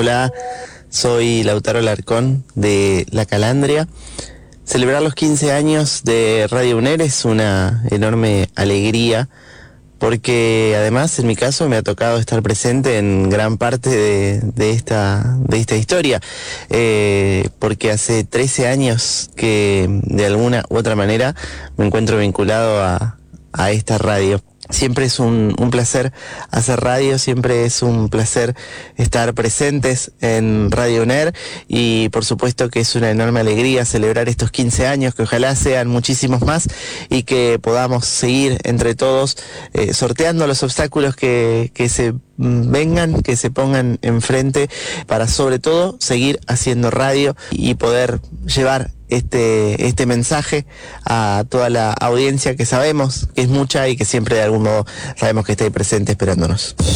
Hola, soy Lautaro Larcón de La Calandria. Celebrar los 15 años de Radio UNER es una enorme alegría porque además en mi caso me ha tocado estar presente en gran parte de esta historia, porque hace 13 años que de alguna u otra manera me encuentro vinculado a esta radio. Siempre es un placer hacer radio, siempre es un placer estar presentes en Radio UNER y por supuesto que es una enorme alegría celebrar estos 15 años, que ojalá sean muchísimos más y que podamos seguir entre todos sorteando los obstáculos que se vengan, que se pongan enfrente para sobre todo seguir haciendo radio y poder llevar este mensaje a toda la audiencia que sabemos que es mucha y que siempre de algún modo sabemos que está ahí presente esperándonos.